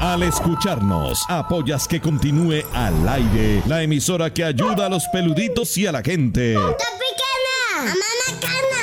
Al escucharnos, apoyas que continúe al aire la emisora que ayuda a los peluditos y a la gente. ¡Está pequeña! ¡Mamá cana!